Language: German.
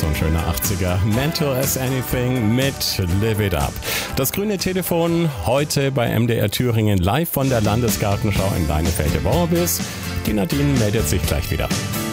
so ein schöner 80er. Mental as Anything mit Live It Up. Das grüne Telefon heute bei MDR Thüringen live von der Landesgartenschau in Leinefelde-Worbis. Die Nadine meldet sich gleich wieder.